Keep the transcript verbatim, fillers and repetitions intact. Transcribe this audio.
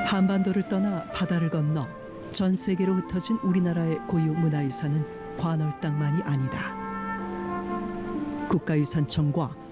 한반도를 떠나 바다를 건너 전 세계로 흩어진 우리나라의 고유 문화유산은 관할 땅만이 아니다. 국가유산청과